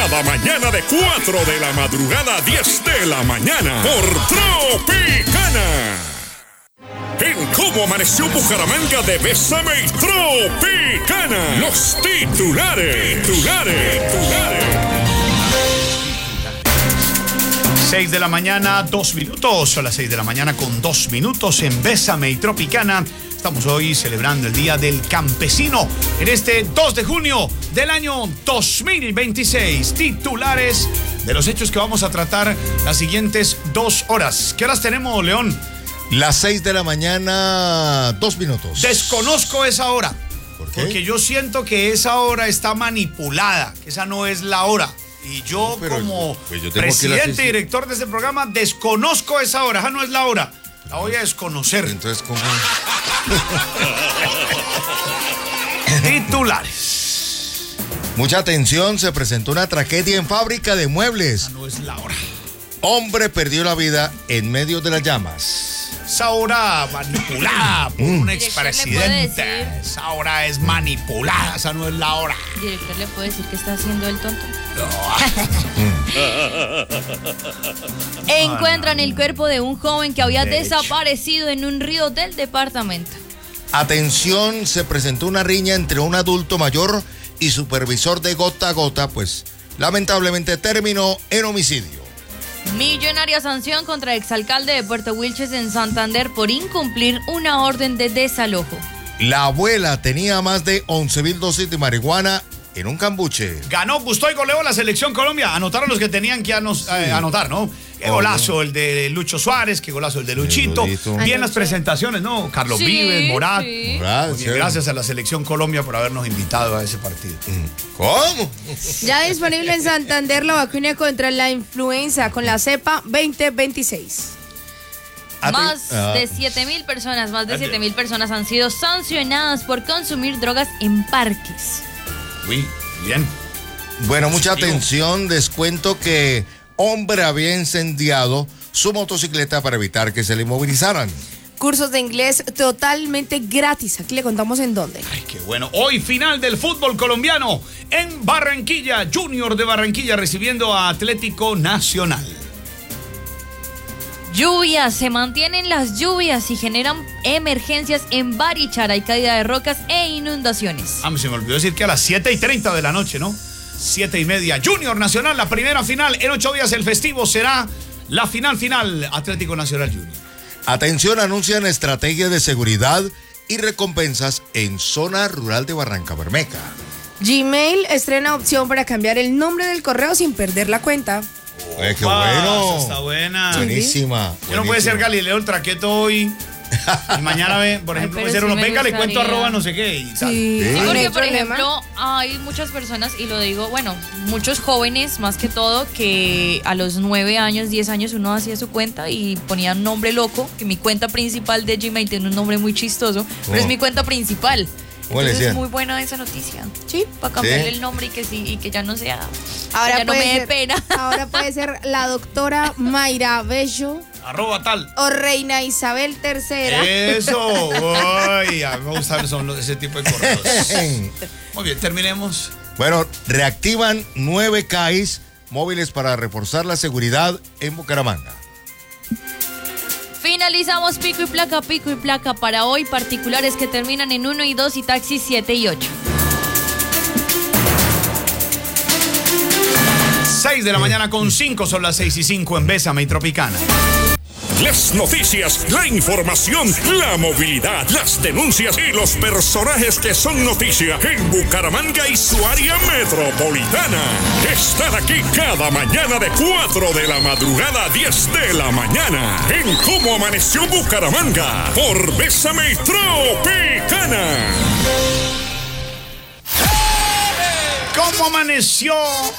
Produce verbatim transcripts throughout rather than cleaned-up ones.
Cada mañana de cuatro de la madrugada a diez de la mañana por Tropicana. En Cómo Amaneció Bucaramanga de Bésame y Tropicana. Los titulares. Titulares. Titulares. seis de la mañana, dos minutos. Son las seis de la mañana con dos minutos en Bésame y Tropicana. Estamos hoy celebrando el Día del Campesino en este dos de junio del año dos mil veintiséis. Titulares de los hechos que vamos a tratar las siguientes dos horas. ¿Qué horas tenemos, León? Las seis de la mañana, dos minutos. Desconozco esa hora. ¿Por qué? Porque yo siento que esa hora está manipulada, que esa no es la hora. Y yo, no, como pues yo presidente y director de este programa, desconozco esa hora. Esa no es la hora. La voy a desconocer. Entonces, ¿cómo? Titulares. Mucha atención, se presentó una tragedia en fábrica de muebles. Esa no es la hora. Hombre perdió la vida en medio de las llamas. Esa hora manipulada por Mm. un expresidente. Esa hora es manipulada. Esa no es la hora. Director, ¿le puede decir que está haciendo el tonto? Encuentran el cuerpo de un joven que había Derecho. desaparecido en un río del departamento. Atención, se presentó una riña entre un adulto mayor y supervisor de gota a gota, pues lamentablemente terminó en homicidio. Millonaria sanción contra exalcalde de Puerto Wilches en Santander por incumplir una orden de desalojo. La abuela tenía más de once mil dosis de marihuana en un cambuche. Ganó, gustó y goleó la selección Colombia. Anotaron los que tenían que anos, eh, Sí. anotar, ¿no? Qué Oh, golazo no. el de Lucho Suárez, qué golazo el de Luchito. Lolito. Bien Anoche. las presentaciones, ¿no? Carlos Sí, Vives, Morat. sí. Morat, Muy bien, sí. gracias a la selección Colombia por habernos invitado a ese partido. ¿Cómo? Ya disponible en Santander la vacuna contra la influenza con la cepa veinte veintiséis. Aten- Más ah. de siete mil personas, más de siete mil personas han sido sancionadas por consumir drogas en parques. Muy bien. Bueno, mucha Positivo. atención, descuento que hombre había incendiado su motocicleta para evitar que se le inmovilizaran. Cursos de inglés totalmente gratis. Aquí le contamos en dónde. Ay, qué bueno. Hoy final del fútbol colombiano en Barranquilla. Junior de Barranquilla recibiendo a Atlético Nacional. Lluvias, se mantienen las lluvias y generan emergencias en Barichara. Hay caída de rocas e inundaciones. Ah, se me olvidó decir que a las siete y treinta de la noche, ¿no? siete y media. Junior Nacional, la primera final. En ocho días el festivo será la final final. Atlético Nacional Junior. Atención, anuncian estrategia de seguridad y recompensas en zona rural de Barranca Bermeja. Gmail estrena opción para cambiar el nombre del correo sin perder la cuenta. Eh, ¡Qué Opa, bueno! esa está buena. Buenísima. Yo no puede ser Galileo el traqueto hoy. Y mañana, ve, por Ay, ejemplo, pero puede ser sí uno, me venga, le cuento gustaría. arroba no sé qué. Y tal. Sí, Sí. no Porque, hay por problema. ejemplo, hay muchas personas, y lo digo, bueno, muchos jóvenes más que todo, que a los nueve años, diez años uno hacía su cuenta y ponía un nombre loco, que mi cuenta principal de Gmail tiene un nombre muy chistoso, pero es Oh. mi cuenta principal. ¿Cómo le Entonces es decían? muy buena esa noticia. Sí. Para cambiarle ¿Sí? el nombre y que sí, y que ya no sea. Ahora ya no puede me dé ser- pena. Ahora puede ser la doctora Mayra Bello Arroba tal. o Reina Isabel tercera. Eso. Uy, a mí me gustan son los- ese tipo de correos. Muy bien, terminemos. Bueno, reactivan nueve C A Is móviles para reforzar la seguridad en Bucaramanga. Finalizamos pico y placa, pico y placa para hoy. Particulares que terminan en uno y dos y taxis siete y ocho. seis de la mañana con cinco, son las seis y cinco en Bésame y Tropicana. Las noticias, la información, la movilidad, las denuncias y los personajes que son noticia en Bucaramanga y su área metropolitana. Están aquí cada mañana de cuatro de la madrugada a diez de la mañana en Cómo Amaneció Bucaramanga por Bésame y Tropicana. ¿Cómo amaneció?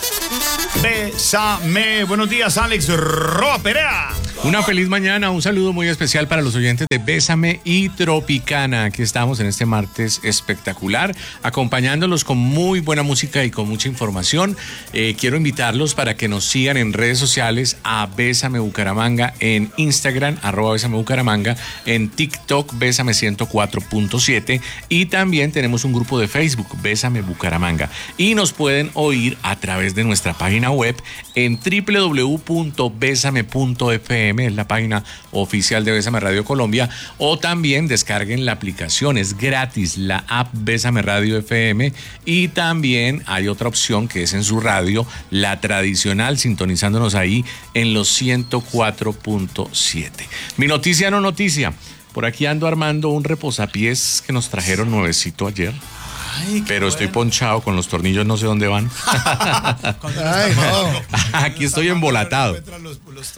Bésame. Buenos días, Alex Roa Perea. Una feliz mañana, un saludo muy especial para los oyentes de Bésame y Tropicana. Aquí estamos en este martes espectacular, acompañándolos con muy buena música y con mucha información. Eh, quiero invitarlos para que nos sigan en redes sociales a Bésame Bucaramanga, en Instagram, arroba Bésame Bucaramanga, en TikTok, Bésame ciento cuatro punto siete, y también tenemos un grupo de Facebook, Bésame Bucaramanga. Y nos nos pueden oír a través de nuestra página web en doble u doble u doble u punto besame punto efe eme, es la página oficial de Bésame Radio Colombia, o también descarguen la aplicación, es gratis, la app Bésame Radio F M, y también hay otra opción que es en su radio, la tradicional, sintonizándonos ahí en los ciento cuatro punto siete. Mi noticia no noticia, por aquí ando armando un reposapiés que nos trajeron nuevecito ayer. Ay, pero bueno. Estoy ponchado con los tornillos, no sé dónde van. Ay, no. Aquí estoy embolatado. Los, los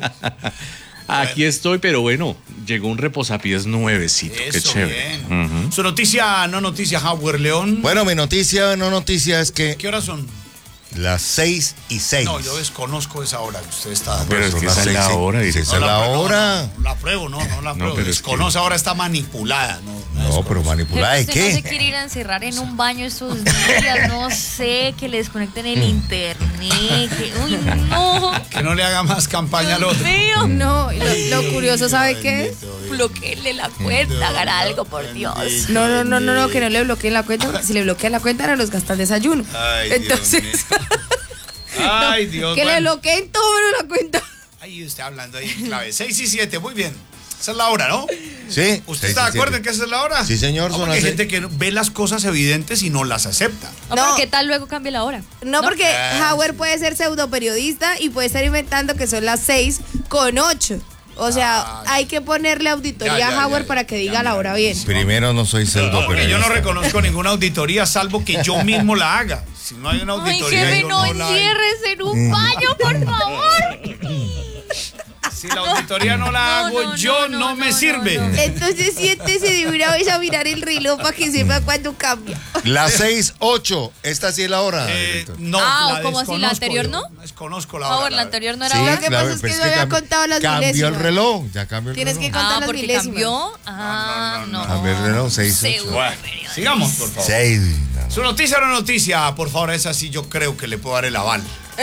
Aquí estoy, pero bueno, llegó un reposapiés nuevecito. Eso, qué chévere. Uh-huh. Su noticia, no noticia, Howard León. Bueno, mi noticia, no noticia es que... ¿Qué horas son? Las seis y seis. No, yo desconozco esa hora que usted está... Pero es que esa es la hora. Esa es la hora. No, no, la pruebo, no, no la pruebo. No, desconoce, ahora está manipulada. No, no, no pero manipulada ¿de qué? No se quiere ir a encerrar en un baño estos días, no sé, que le desconecten el internet, que, uy, no. Que no le haga más campaña al otro. Mío. No, lo, lo curioso, ¿sabe qué es? Bloqueenle la cuenta, hagan algo, por Dios. No, no, no, no, no, que no le bloqueen la cuenta, porque si le bloquean la cuenta, no los gasta el desayuno. Ay, entonces... Ay, Dios. Que bueno. Le bloqueen todo menos la cuenta. Ahí usted hablando ahí en clave. seis y siete, muy bien. Esa es la hora, ¿no? Sí. ¿Usted está de acuerdo en que esa es la hora? Sí, señor. No, porque hay gente que ve las cosas evidentes y no las acepta. No, no. Pero ¿qué tal luego cambia la hora? No, ¿no? Porque ah, Howard sí. puede ser pseudoperiodista y puede estar inventando que son las seis con ocho. O sea, ah, hay que ponerle auditoría ya, ya, a Howard ya, para que diga ya, la hora bien. Primero, no soy pseudoperiodista. No, yo no reconozco ninguna auditoría salvo que yo mismo la haga. Si no hay una auditoría, ay, jefe, yo no, no enciérrese en un baño, por favor. Si la auditoría no la hago no, no, yo, no, no, no me no, sirve. No, no. Entonces siéntese de una vez a mirar el reloj para que sepa cuándo cambia. Las seis, ocho, esta sí es la hora. Eh, no, ah, la ¿como si la anterior no? Desconozco la hora. Por la, la anterior no era sí, hora. Lo que pasa es que no había contado las cambió milésimas. Cambió el reloj, ya cambió el Tienes reloj. que contar ah, las porque milésimas. Cambió. Ah, no. no, no, no. Cambió el reloj, seis, ocho. Bueno, sigamos, por favor. seis. No, no. Su noticia o no noticia, por favor, esa sí yo creo que le puedo dar el aval.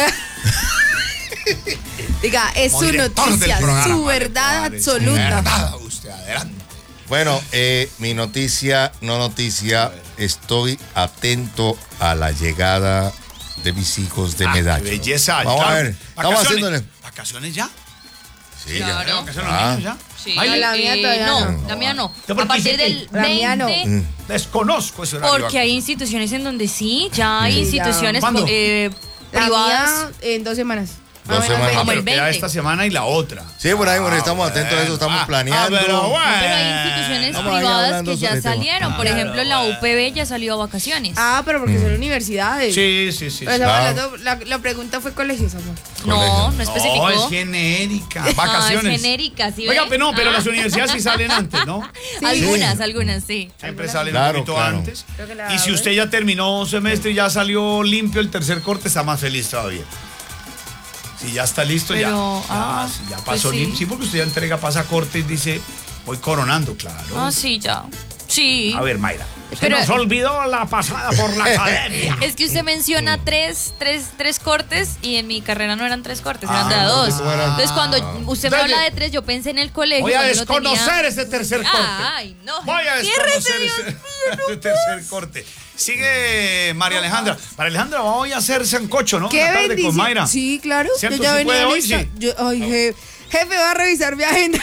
Diga, es su noticia, programa, su verdad vale, absoluta. Verdad, usted, adelante. Bueno, eh, mi noticia, no noticia, estoy atento a la llegada de mis hijos de ah, medalla. Belleza, vamos claro. a ver, estamos haciéndole. ¿Vacaciones ya? Sí, claro. ya. ¿Vacaciones ah. los niños ya? Sí, Ay, la mía todavía no, no. La mía no. no. A partir del veinte. Mm. Desconozco ese horario. Porque hay instituciones en donde sí, ya hay sí, instituciones ¿Cuándo? Eh, la privadas. mía en dos semanas. Dos ah, semanas. Como el veinte. Esta semana y la otra. Sí, por ahí, bueno, estamos ah, atentos a eso, estamos ah, planeando. Ah, pero, bueno. pero hay instituciones Vamos privadas que ya salieron. Ah, Por ejemplo, pero, la U P B ya salió a vacaciones. Ah, pero porque mm. son universidades. Sí, sí, sí. Pero sí. ah. hablando, la, la pregunta fue colegios, amor. No, no especificó. No, es genérica. Vacaciones. No, es genérica, sí. Oiga, ¿ve? pero no, pero ah. las universidades sí salen antes, ¿no? Sí. Algunas, Sí. algunas, sí. Siempre salen Claro, un poquito claro. antes. la Y si usted ya terminó un semestre y ya salió limpio el tercer corte, está más feliz todavía. Si ya está listo, Pero, ya. ah, ya, si ya pues pasó sí. limpio. Sí, porque usted ya entrega pasacorte y dice, voy coronando, claro. Ah, sí, ya. Sí. A ver, Mayra. Se Pero- nos olvidó la pasada por la academia. Es que usted menciona tres, tres, tres cortes y en mi carrera no eran tres cortes, eran Ah, de a dos. ¿cómo eran? Entonces cuando usted me Entonces, habla de tres, yo pensé en el colegio. Voy a cuando lo desconocer tenía- ese tercer corte. Ay, no. Voy a Ciérrese, desconocer Dios ese, mío, no ese tercer corte. Sigue María Alejandra. Para Alejandra, voy a hacer sancocho, ¿no? ¿Qué Una tarde bendición? con Mayra. Sí, claro. ¿Cierto? Yo ya ¿Sí venía puede hoy? lista. Sí. Yo, ay, jefe, jefe, va a revisar mi agenda.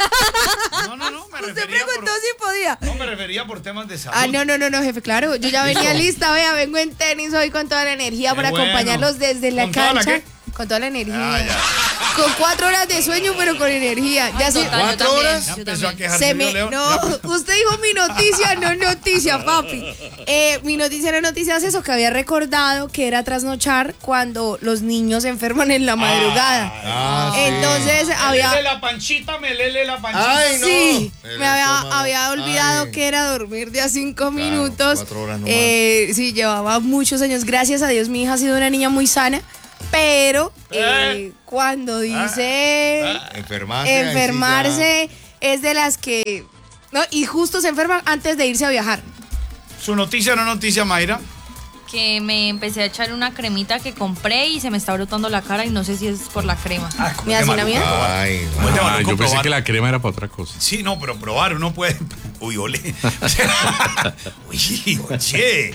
No, no, no. Me Usted refería preguntó por, si podía. no, me refería por temas de salud. Ah, no, no, no, no, jefe, claro. Yo ya venía Listo. lista, vea, vengo en tenis hoy con toda la energía Qué para bueno. acompañarlos desde la ¿Con toda la cancha. qué? Con toda la energía. Ah, ya. Con cuatro horas de sueño, pero con energía. Ya se, Total, yo ¿Cuatro también, horas? Ya yo empezó a también. quejarse se yo, me, Leo. no, usted dijo mi noticia, no noticia, papi. Eh, mi noticia no noticia es eso, que había recordado que era trasnochar cuando los niños se enferman en la madrugada. Ah, sí. Entonces había... Lele la panchita, me lele la panchita. Ay, no. Sí, El me había, estómago. había olvidado Ay. que era dormir de a cinco minutos. cuatro horas nomás. Eh, sí, llevaba muchos años. Gracias a Dios, mi hija ha sido una niña muy sana. Pero eh, Eh. cuando dice Enfermarse. ahí sí enfermarse, es de las que... No, y justo se enferman antes de irse a viajar. Su noticia o no noticia, Mayra. Que me empecé a echar una cremita que compré y se me está brotando la cara y no sé si es por la crema. Ah, ¿Me hace la mía? ya. Ay, no. Muy de Ah, maluco yo pensé probar. que la crema era para otra cosa. Sí, no, pero probar uno puede. Uy, ole. Uy, oye.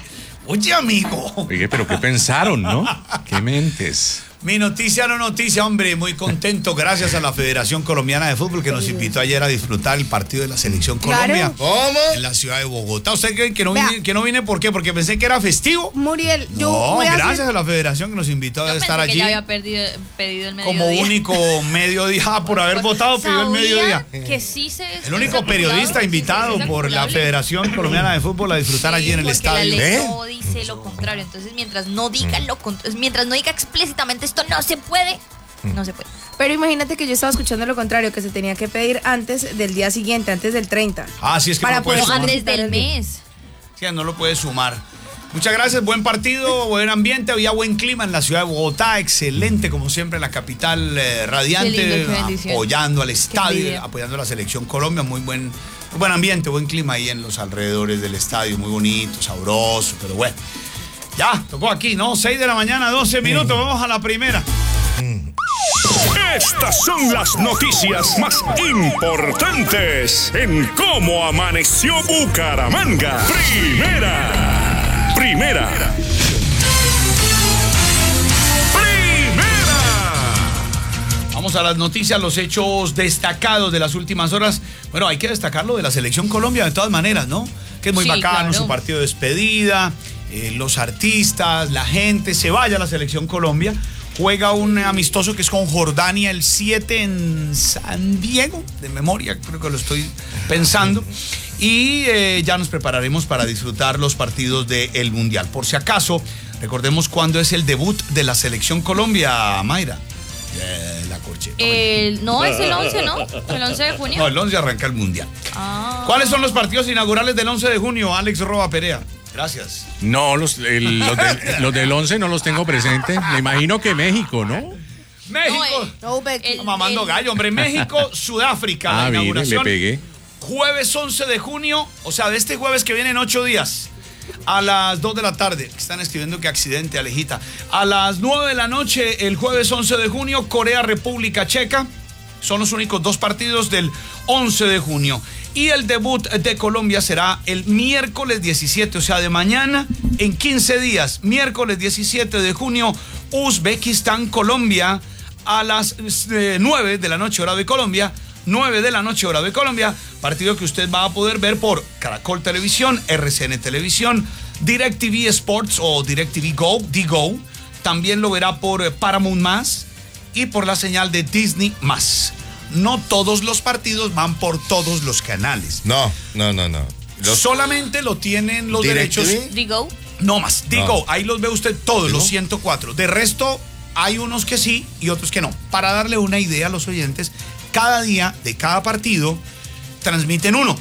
Oye, amigo. Oye, pero ¿qué pensaron, no? ¿Qué mentes? Mi noticia no noticia, hombre, muy contento gracias a la Federación Colombiana de Fútbol que nos invitó ayer a disfrutar el partido de la Selección Colombia. Claro. ¿Cómo? En la ciudad de Bogotá. ¿Usted cree que no vine, que no vine por qué? Porque pensé que era festivo. Muriel, yo No, voy a gracias hacer- a la Federación que nos invitó a Yo estar pensé que allí ya había perdido, pedido el mediodía. como único mediodía por haber votado, pidió el mediodía. Que sí se El único periodista invitado por la Federación Colombiana de Fútbol a disfrutar allí en el estadio. La ley ¿Eh? no dice lo contrario. Entonces, mientras no diga lo contrario, mientras no diga explícitamente esto no se puede, no se puede. Pero imagínate que yo estaba escuchando lo contrario, que se tenía que pedir antes del día siguiente, antes del treinta. Ah, sí, es que Para no puede poder- sumar. Antes del mes. Sí, no lo puede sumar. Muchas gracias, buen partido, buen ambiente, había buen clima en la ciudad de Bogotá, excelente como siempre la capital eh, radiante, Qué lindo, qué bendición. apoyando al estadio, envidia. apoyando a la selección Colombia, muy buen, muy buen ambiente, buen clima ahí en los alrededores del estadio, muy bonito, sabroso, pero bueno. Ya, tocó aquí, ¿no? seis de la mañana, doce minutos, vamos a la primera. Estas son las noticias más importantes en cómo amaneció Bucaramanga. Primera. Primera. Primera. Vamos a las noticias, los hechos destacados de las últimas horas. Bueno, hay que destacar lo de la selección Colombia de todas maneras, ¿no? Que es muy Sí, bacano, claro. su partido de despedida, eh, los artistas, la gente, se vaya a la selección Colombia. Juega un amistoso que es con Jordania el siete en San Diego, de memoria, creo que lo estoy pensando. Y eh, ya nos prepararemos para disfrutar los partidos del Mundial. Por si acaso, recordemos cuándo es el debut de la selección Colombia, Mayra. Eh, la corcheta. El, no, es el once, ¿no? El once de junio. No, el once arranca el Mundial. Ah. ¿Cuáles son los partidos inaugurales del once de junio, Alex Roa Perea? Gracias. No, los, el- los, del- los del once no los tengo presentes. Me imagino que México, ¿no? México. No, eh, No, Becky. el- Mamando el- gallo, hombre. México, Sudáfrica, Ah, la mire, le inauguración. pegué. Jueves once de junio, o sea, de este jueves que viene en ocho días, a las dos de la tarde. Están escribiendo que accidente, Alejita. A las nueve de la noche, el jueves once de junio, Corea, República Checa. Son los únicos dos partidos del once de junio. Y el debut de Colombia será el miércoles diecisiete, o sea, de mañana, en quince días. Miércoles diecisiete de junio, Uzbekistán, Colombia, a las eh, nueve de la noche, hora de Colombia. nueve de la noche, hora de Colombia. Partido que usted va a poder ver por Caracol Televisión, R C N Televisión, DirecTV Sports o DirecTV Go, D-Go. También lo verá por eh, Paramount Más y por la señal de Disney Más. No todos los partidos van por todos los canales. No, no, no, no. Los- Solamente lo tienen los DirecTV. derechos. Digo, No más, digo, No. ahí los ve usted todos, ¿Digo? los ciento cuatro. De resto, hay unos que sí y otros que no. Para darle una idea a los oyentes, cada día de cada partido transmiten uno.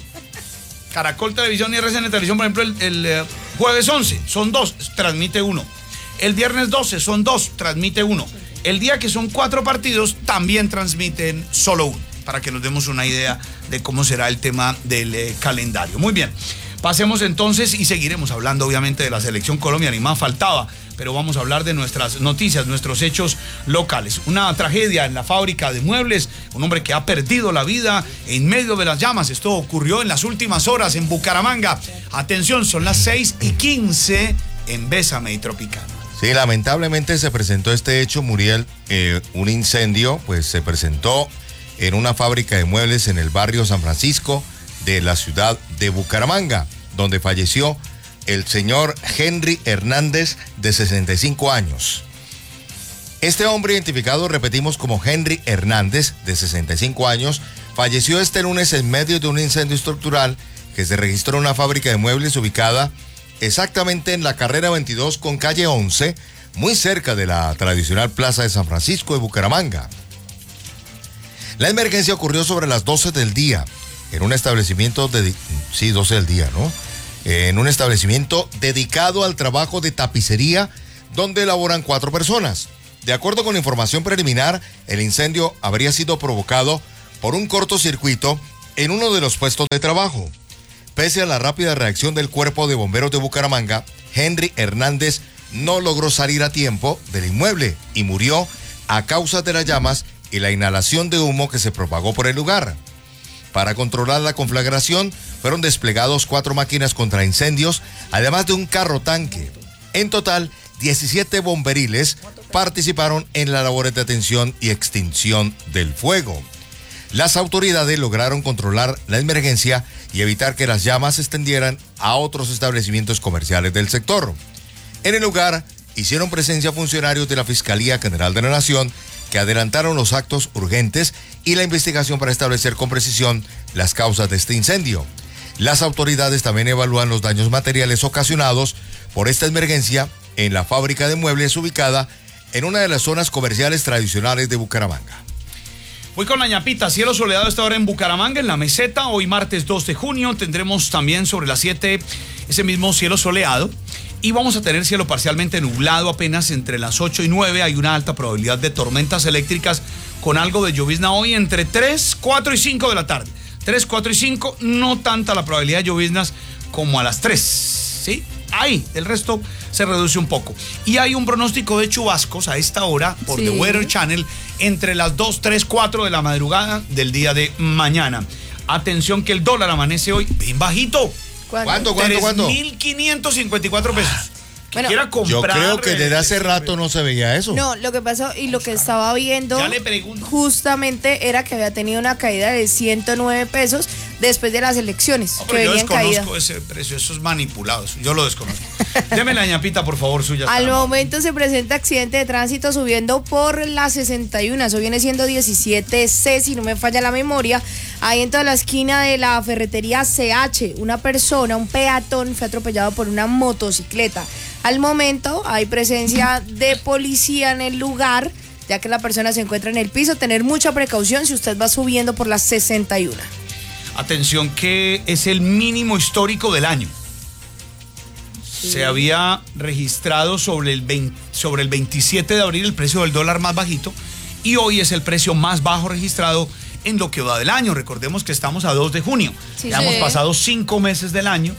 Caracol Televisión y R C N Televisión, por ejemplo, el, el, eh, jueves once son dos, transmite uno. El viernes doce son dos, transmite uno. El día que son cuatro partidos, también transmiten solo uno, para que nos demos una idea de cómo será el tema del eh, calendario. Muy bien, pasemos entonces y seguiremos hablando obviamente de la selección Colombia, ni más faltaba, pero vamos a hablar de nuestras noticias, nuestros hechos locales. Una tragedia en la fábrica de muebles, un hombre que ha perdido la vida en medio de las llamas. Esto ocurrió en las últimas horas en Bucaramanga. Atención, son las seis y quince en Bésame y Tropicana. Sí, lamentablemente se presentó este hecho, Muriel, eh, un incendio, pues se presentó en una fábrica de muebles en el barrio San Francisco de la ciudad de Bucaramanga, donde falleció el señor Henry Hernández, de sesenta y cinco años. Este hombre, identificado, repetimos, como Henry Hernández, de sesenta y cinco años, falleció este lunes en medio de un incendio estructural que se registró en una fábrica de muebles ubicada exactamente en la carrera veintidós con calle once, muy cerca de la tradicional Plaza de San Francisco de Bucaramanga. La emergencia ocurrió sobre las doce del día, en un establecimiento de... Sí, doce del día, ¿no? En un establecimiento dedicado al trabajo de tapicería, donde laboran cuatro personas. De acuerdo con información preliminar, el incendio habría sido provocado por un cortocircuito en uno de los puestos de trabajo. Pese a la rápida reacción del Cuerpo de Bomberos de Bucaramanga, Henry Hernández no logró salir a tiempo del inmueble y murió a causa de las llamas y la inhalación de humo que se propagó por el lugar. Para controlar la conflagración, fueron desplegados cuatro máquinas contra incendios, además de un carro tanque. En total, diecisiete bomberiles participaron en las labores de atención y extinción del fuego. Las autoridades lograron controlar la emergencia y evitar que las llamas se extendieran a otros establecimientos comerciales del sector. En el lugar hicieron presencia funcionarios de la Fiscalía General de la Nación que adelantaron los actos urgentes y la investigación para establecer con precisión las causas de este incendio. Las autoridades también evalúan los daños materiales ocasionados por esta emergencia en la fábrica de muebles ubicada en una de las zonas comerciales tradicionales de Bucaramanga. Voy con la ñapita, cielo soleado a esta hora en Bucaramanga, en la meseta. Hoy martes dos de junio tendremos también sobre las siete ese mismo cielo soleado. Y vamos a tener cielo parcialmente nublado apenas entre las ocho y nueve. Hay una alta probabilidad de tormentas eléctricas con algo de llovizna hoy entre tres, cuatro y cinco de la tarde. tres, cuatro y cinco, no tanta la probabilidad de lloviznas como a las tres, ¿sí? Ahí, el resto se reduce un poco. Y hay un pronóstico de chubascos a esta hora por Sí. The Weather Channel entre las dos, tres, cuatro de la madrugada del día de mañana. Atención que el dólar amanece hoy bien bajito. ¿Cuánto, cuánto, cuánto? tres mil quinientos cincuenta y cuatro pesos. Que Bueno, quiera comprar. Yo creo que desde hace rato no se veía eso. No, lo que pasó y lo que estaba viendo Ya le pregunto. justamente era que había tenido una caída de ciento nueve pesos después de las elecciones, No, que pero yo venían desconozco caída. ese precio, esos manipulados. Yo lo desconozco. Deme la ñapita, por favor, suya. Al está. momento se presenta accidente de tránsito subiendo por la sesenta y uno, eso viene siendo diecisiete C, si no me falla la memoria, ahí en toda la esquina de la ferretería C H, una persona, un peatón fue atropellado por una motocicleta. Al momento hay presencia de policía en el lugar, ya que la persona se encuentra en el piso, tener mucha precaución si usted va subiendo por la sesenta y uno. Atención que es el mínimo histórico del año. Se había registrado sobre el, veinte, sobre el veintisiete de abril el precio del dólar más bajito y hoy es el precio más bajo registrado en lo que va del año. Recordemos que estamos a dos de junio. Sí, ya sí. hemos pasado cinco meses del año.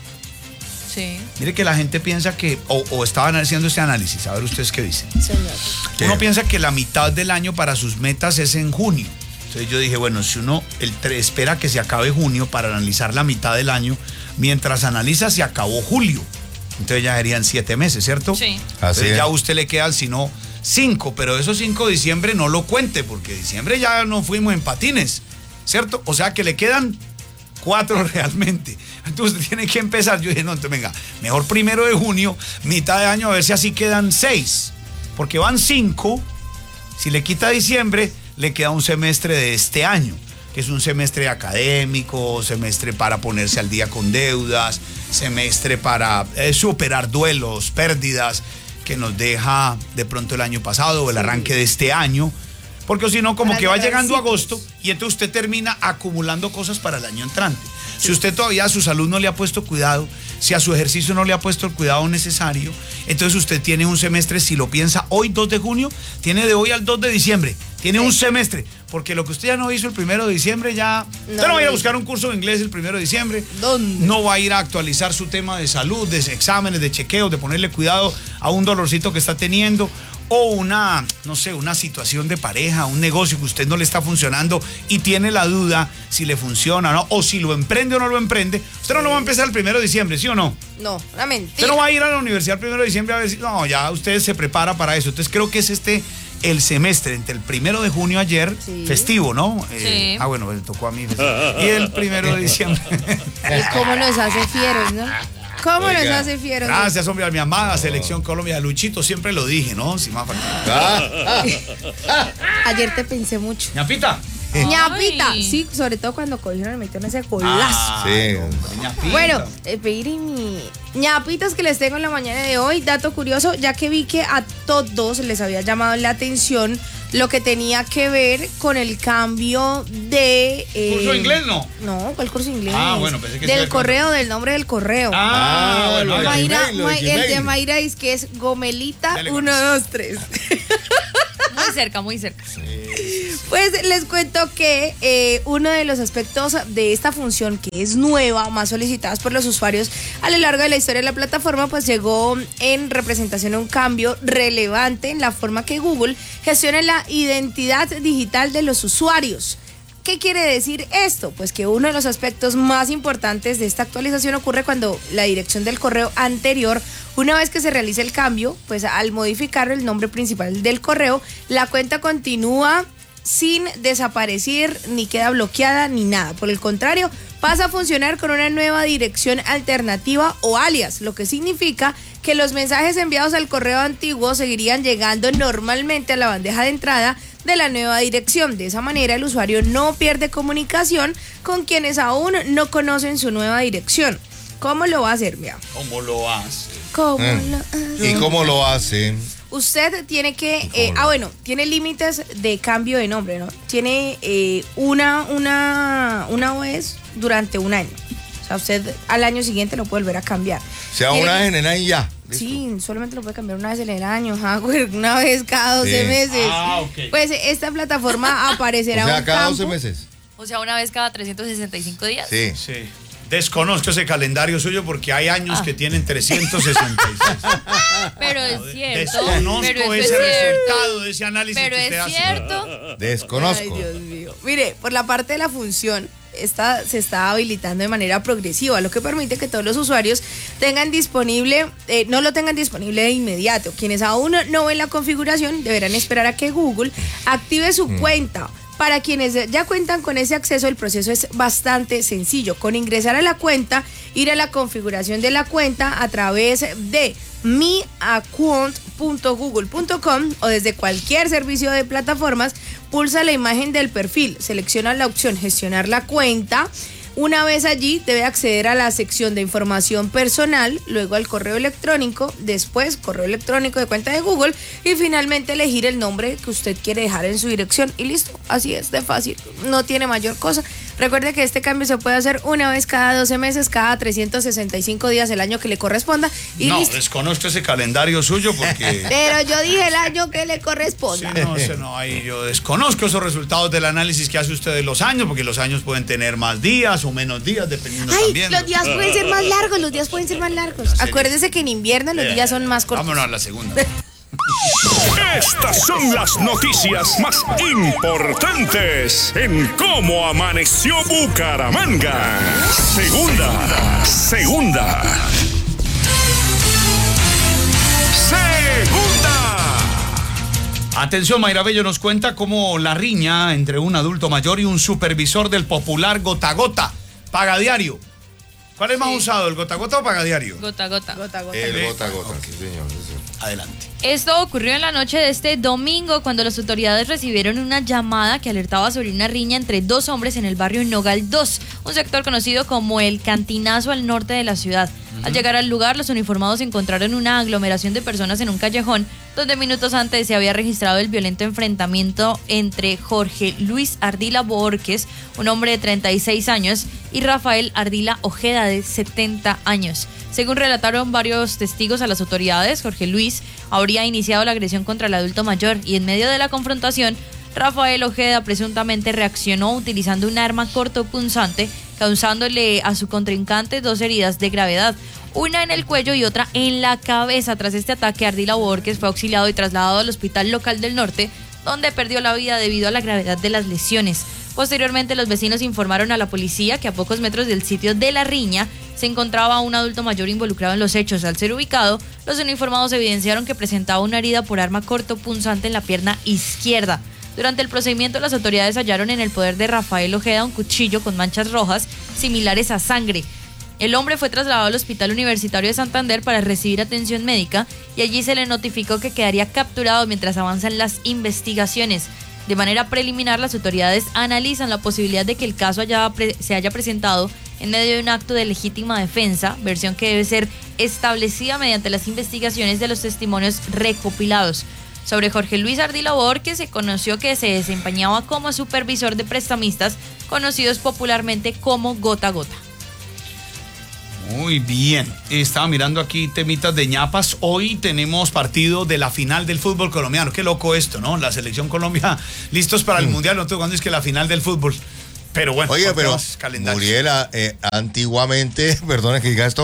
Sí. Mire que la gente piensa que, o, o estaban haciendo este análisis, a ver ustedes qué dicen. Señor. ¿Qué? Uno piensa que la mitad del año para sus metas es en junio. Entonces yo dije, bueno, si uno el tre- espera que se acabe junio para analizar la mitad del año, mientras analiza se acabó julio. Entonces ya serían siete meses, ¿cierto? Sí. Así Entonces es. ya a usted le quedan, si no, cinco, pero esos cinco de diciembre no lo cuente, porque diciembre ya no fuimos en patines, ¿cierto? O sea que le quedan cuatro realmente. Entonces usted tiene que empezar. Yo dije, no, entonces venga, mejor primero de junio, mitad de año, a ver si así quedan seis. Porque van cinco, si le quita diciembre, le queda un semestre de este año, que es un semestre académico, semestre para ponerse al día con deudas, semestre para eh, superar duelos, pérdidas que nos deja de pronto el año pasado o el arranque de este año. Porque si no, como Para que va llegar llegando ciclos. agosto y entonces usted termina acumulando cosas para el año entrante. Si usted todavía a su salud no le ha puesto cuidado, si a su ejercicio no le ha puesto el cuidado necesario, entonces usted tiene un semestre, si lo piensa hoy dos de junio, tiene de hoy al dos de diciembre, tiene un semestre, porque lo que usted ya no hizo el primero de diciembre ya... No, usted no va a ir a no. buscar un curso de inglés el primero de diciembre, ¿Dónde? no va a ir a actualizar su tema de salud, de exámenes, de chequeos, de ponerle cuidado a un dolorcito que está teniendo, o una, no sé, una situación de pareja, un negocio que usted no le está funcionando y tiene la duda si le funciona o no, o si lo emprende o no lo emprende. Usted no lo va a empezar el primero de diciembre, ¿sí o no? No, una mentira. Usted no va a ir a la universidad el primero de diciembre a ver si... No, ya usted se prepara para eso. Entonces creo que es este el semestre entre el primero de junio ayer, Sí. festivo, ¿no? Eh, Sí. ah, bueno, me tocó a mí. Y el primero de diciembre. ¿Y cómo nos hace fieros, no? ¿Cómo nos Oiga. hace fieros? Gracias, hombre, a mi amada Selección Colombia. Luchito, siempre lo dije, ¿no? Si más falta. Ayer te pensé mucho. Ñapita. Ñapita, Ay. sí, sobre todo cuando cogieron y metieron ese golazo. Ah, Sí. hombre, Ñapita. Bueno, eh, pedir mi ñapitas que les tengo en la mañana de hoy, dato curioso, ya que vi que a todos les había llamado la atención lo que tenía que ver con el cambio de... eh, ¿Curso de inglés no? No, ¿cuál curso de inglés? Ah, bueno, pensé que sí Del era correo, del nombre del correo. Ah, Ah, bueno. lo de hágale. Mayra, Gmail, lo de Ma- el de Gmail. Mayra es que es Gomelita Dale, uno, dos, tres. Muy cerca, muy cerca. Pues les cuento que eh, uno de los aspectos de esta función que es nueva, más solicitadas por los usuarios a lo largo de la historia de la plataforma, pues llegó en representación a un cambio relevante en la forma que Google gestiona la identidad digital de los usuarios. ¿Qué quiere decir esto? Pues que uno de los aspectos más importantes de esta actualización ocurre cuando la dirección del correo anterior, una vez que se realiza el cambio, pues al modificar el nombre principal del correo, la cuenta continúa sin desaparecer, ni queda bloqueada, ni nada. Por el contrario, pasa a funcionar con una nueva dirección alternativa o alias, lo que significa que los mensajes enviados al correo antiguo seguirían llegando normalmente a la bandeja de entrada de la nueva dirección. De esa manera, el usuario no pierde comunicación con quienes aún no conocen su nueva dirección. ¿Cómo lo va a hacer, mira? ¿Cómo lo hace? ¿Cómo Mm. lo hace? ¿Y cómo lo hacen? Usted tiene que, eh, ah bueno, tiene límites de cambio de nombre, ¿no? Tiene eh, una, una, una vez durante un año. O sea, usted al año siguiente lo puede volver a cambiar. O sea, Tiene una que- vez en el año y ya. Listo. Sí, solamente lo puede cambiar una vez en el año, ajá, güey, una vez cada doce Sí. meses. Ah, ok. Pues esta plataforma O aparecerá sea, un cada campo. doce meses. O sea, una vez cada trescientos sesenta y cinco días. Sí. Sí. Desconozco ese calendario suyo porque hay años Ah. que tienen trescientos sesenta y seis. Pero es cierto. Desconozco pero eso ese es cierto. resultado de ese análisis Pero que usted es hace. cierto. Desconozco. Ay, Dios mío. Mire, por la parte de la función, esta se está habilitando de manera progresiva, lo que permite que todos los usuarios tengan disponible, eh, no lo tengan disponible de inmediato. Quienes aún no ven la configuración deberán esperar a que Google active su cuenta. Para quienes ya cuentan con ese acceso, el proceso es bastante sencillo. Con ingresar a la cuenta, ir a la configuración de la cuenta a través de mi account punto google punto com o desde cualquier servicio de plataformas, pulsa la imagen del perfil, selecciona la opción gestionar la cuenta. Una vez allí, debe acceder a la sección de información personal, luego al correo electrónico, después correo electrónico de cuenta de Google y finalmente elegir el nombre que usted quiere dejar en su dirección y listo. Así es de fácil, no tiene mayor cosa. Recuerde que este cambio se puede hacer una vez cada doce meses, cada trescientos sesenta y cinco días el año que le corresponda y No, listo. desconozco ese calendario suyo porque... Pero yo dije el año que le Sí, corresponda. no, sé, no, ahí yo desconozco esos resultados del análisis que hace usted de los años, porque los años pueden tener más días o menos días, dependiendo Ay, también. los días pueden ser más largos, los días pueden ser más largos. Acuérdese que en invierno los días son más cortos. Vámonos a la segunda. Estas son las noticias más importantes en cómo amaneció Bucaramanga. Segunda, segunda. Segunda. Atención, Mayra Bello nos cuenta cómo la riña entre un adulto mayor y un supervisor del popular Gota Gota, Paga Diario. ¿Cuál es más Sí. usado, el Gota Gota o Paga Diario? Gota, gota. Gota, gota. El gota a gota, sí, señor. sí, señor. Adelante. Esto ocurrió en la noche de este domingo cuando las autoridades recibieron una llamada que alertaba sobre una riña entre dos hombres en el barrio Nogal dos, un sector conocido como el Cantinazo al norte de la ciudad. Al llegar al lugar, los uniformados encontraron una aglomeración de personas en un callejón donde minutos antes se había registrado el violento enfrentamiento entre Jorge Luis Ardila Borges, un hombre de treinta y seis años, y Rafael Ardila Ojeda, de setenta años. Según relataron varios testigos a las autoridades, Jorge Luis habría iniciado la agresión contra el adulto mayor y en medio de la confrontación, Rafael Ojeda presuntamente reaccionó utilizando un arma cortopunzante, causándole a su contrincante dos heridas de gravedad, una en el cuello y otra en la cabeza. Tras este ataque, Ardila Borges fue auxiliado y trasladado al Hospital Local del Norte, donde perdió la vida debido a la gravedad de las lesiones. Posteriormente, los vecinos informaron a la policía que a pocos metros del sitio de la riña se encontraba un adulto mayor involucrado en los hechos. Al ser ubicado, los uniformados evidenciaron que presentaba una herida por arma cortopunzante en la pierna izquierda. Durante el procedimiento, las autoridades hallaron en el poder de Rafael Ojeda un cuchillo con manchas rojas similares a sangre. El hombre fue trasladado al Hospital Universitario de Santander para recibir atención médica y allí se le notificó que quedaría capturado mientras avanzan las investigaciones. De manera preliminar, las autoridades analizan la posibilidad de que el caso haya pre- se haya presentado en medio de un acto de legítima defensa, versión que debe ser establecida mediante las investigaciones de los testimonios recopilados. Sobre Jorge Luis Ardila Borges se conoció que se desempeñaba como supervisor de prestamistas, conocidos popularmente como Gota Gota. Muy bien. Estaba mirando aquí temitas de ñapas. Hoy tenemos partido de la final del fútbol colombiano. Qué loco esto, ¿no? La selección Colombia listos para el mundial. No sé cuándo es que la final del fútbol. Pero bueno, Oye, por pero temas calendarios. Muriela, eh, antiguamente, perdone que diga esto,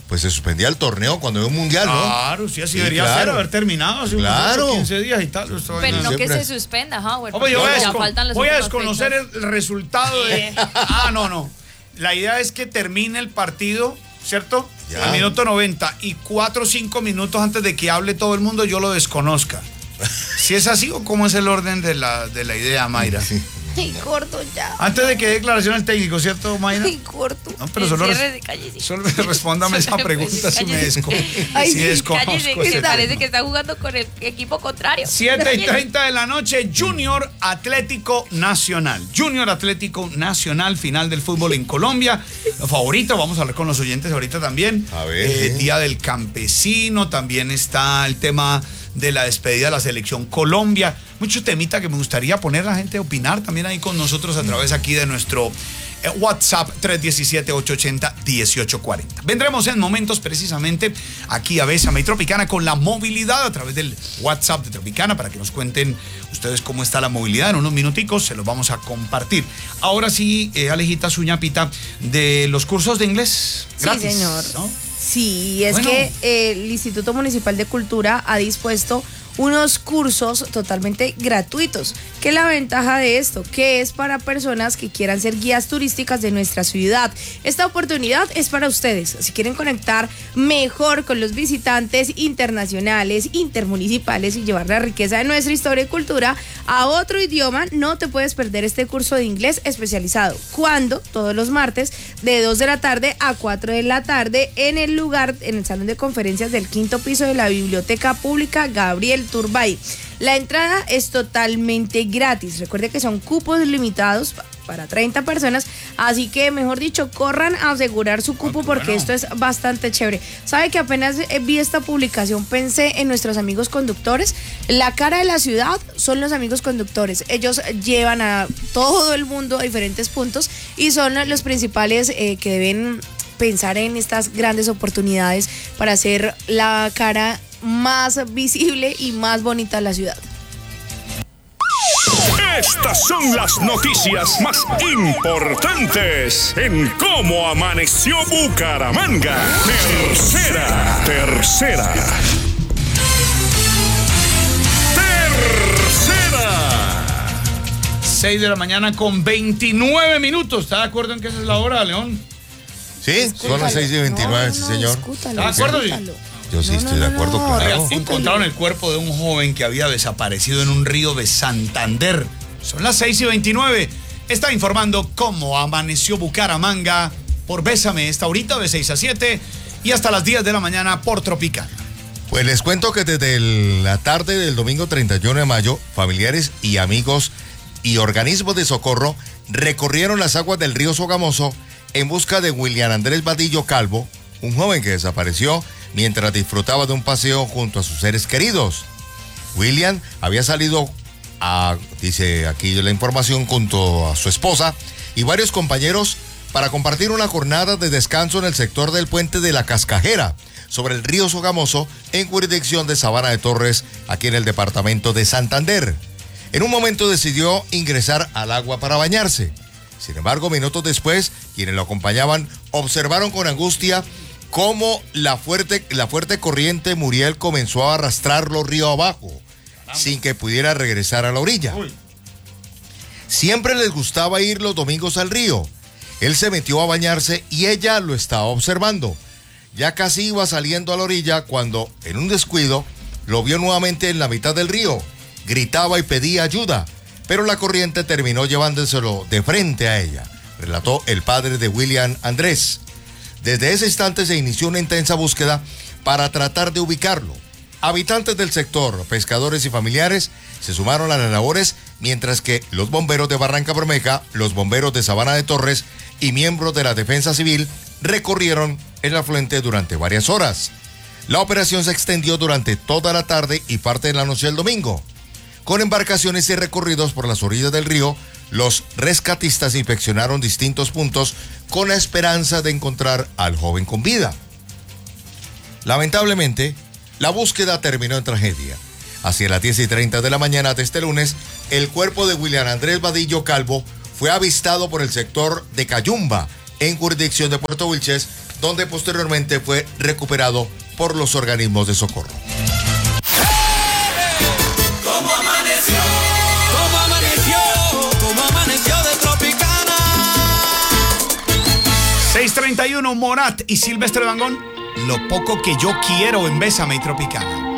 pues se suspendía el torneo cuando había un mundial, ¿no? Claro, sí, así Sí, debería claro. ser, haber terminado hace Claro. unos quince días y tal. Esto Pero vaina. no que Siempre. se suspenda, Howard. Hombre, yo voy a, porque ya descon- faltan las voy a últimas desconocer fechas. el resultado de... Ah, no, no. La idea es que termine el partido, ¿cierto? Ya. Al minuto noventa y cuatro o cinco minutos antes de que hable todo el mundo yo lo desconozca. Si es así o cómo es el orden de la, de la idea, Mayra. Sí. Ay, corto ya. Antes de que dé declaración el técnico, ¿cierto, Mayra? Ay, corto. No, pero solo, Encierre res- de calle, sí. solo respóndame esa pregunta si me, Cállese. desco Ay, si sí, desconozco Cállese, que ese se parece tema. que está jugando con el equipo contrario. siete y treinta de la noche, Junior Atlético Nacional. Junior Atlético Nacional, final del fútbol en Colombia. Lo favorito, vamos a hablar con los oyentes ahorita también. A ver, Eh, sí. Día del Campesino, también está el tema de la despedida de la selección Colombia. Mucho temita que me gustaría poner a la gente a opinar también ahí con nosotros a través aquí de nuestro eh, WhatsApp tres uno siete, ocho ocho cero, uno ocho cuatro cero. Vendremos en momentos precisamente aquí a Bésame y Tropicana con la movilidad a través del WhatsApp de Tropicana para que nos cuenten ustedes cómo está la movilidad. En unos minuticos se los vamos a compartir. Ahora sí, eh, Alejita Suñapita, de los cursos de inglés gratis, Sí, señor. ¿no? Sí, es Bueno. que eh, el Instituto Municipal de Cultura ha dispuesto unos cursos totalmente gratuitos. ¿Qué es la ventaja de esto? Que es para personas que quieran ser guías turísticas de nuestra ciudad. Esta oportunidad es para ustedes. Si quieren conectar mejor con los visitantes internacionales, intermunicipales y llevar la riqueza de nuestra historia y cultura a otro idioma, no te puedes perder este curso de inglés especializado. ¿Cuándo? Todos los martes de dos de la tarde a cuatro de la tarde en el lugar, en el salón de conferencias del quinto piso de la Biblioteca Pública Gabriel Turbay. La entrada es totalmente gratis. Recuerde que son cupos limitados pa- para treinta personas, así que mejor dicho, corran a asegurar su cupo porque bueno. esto es bastante chévere. ¿Sabe que apenas eh, vi esta publicación pensé en nuestros amigos conductores? La cara de la ciudad son los amigos conductores. Ellos llevan a todo el mundo a diferentes puntos y son los principales eh, que deben pensar en estas grandes oportunidades para hacer la cara más visible y más bonita de la ciudad. Estas son las noticias más importantes en cómo amaneció Bucaramanga. Tercera, tercera. Tercera. seis de la mañana con veintinueve minutos. ¿Está de acuerdo en que esa es la hora, León? Sí, son las seis y veintinueve, No, sí, no, señor. discútalo, ¿Está de acuerdo, sí? discútalo. Yo sí No, estoy no, de no, acuerdo, no, claro. respétalo. Encontraron el cuerpo de un joven que había desaparecido en un río de Santander. Son las seis y veintinueve. Está informando cómo amaneció Bucaramanga por Bésame esta horita de seis a siete y hasta las diez de la mañana por Tropicana. Pues les cuento que desde el- la tarde del domingo treinta y uno de mayo, familiares y amigos y organismos de socorro recorrieron las aguas del río Sogamoso en busca de William Andrés Vadillo Calvo, un joven que desapareció mientras disfrutaba de un paseo junto a sus seres queridos. William había salido a, dice aquí la información, junto a su esposa y varios compañeros para compartir una jornada de descanso en el sector del puente de la Cascajera, sobre el río Sogamoso, en jurisdicción de Sabana de Torres, aquí en el departamento de Santander. En un momento decidió ingresar al agua para bañarse. Sin embargo, minutos después, quienes lo acompañaban observaron con angustia cómo la fuerte, la fuerte corriente Muriel comenzó a arrastrarlo río abajo, sin que pudiera regresar a la orilla. Siempre les gustaba ir los domingos al río. Él se metió a bañarse y ella lo estaba observando. Ya casi iba saliendo a la orilla cuando, en un descuido, lo vio nuevamente en la mitad del río. Gritaba y pedía ayuda, pero la corriente terminó llevándoselo de frente a ella, relató el padre de William Andrés. Desde ese instante se inició una intensa búsqueda para tratar de ubicarlo. Habitantes del sector, pescadores y familiares se sumaron a las labores, mientras que los bomberos de Barranca Bermeja, los bomberos de Sabana de Torres y miembros de la Defensa Civil recorrieron el afluente durante varias horas. La operación se extendió durante toda la tarde y parte de la noche del domingo. Con embarcaciones y recorridos por las orillas del río, los rescatistas inspeccionaron distintos puntos con la esperanza de encontrar al joven con vida. Lamentablemente, la búsqueda terminó en tragedia. Hacia las diez y treinta de la mañana de este lunes, el cuerpo de William Andrés Vadillo Calvo fue avistado por el sector de Cayumba, en jurisdicción de Puerto Wilches, donde posteriormente fue recuperado por los organismos de socorro. ¿Cómo amaneció? ¿Cómo amaneció? ¿Cómo amaneció de Tropicana? seis treinta y uno, Morat y Silvestre Dangond. Lo poco que yo quiero en Bésame y Tropicana.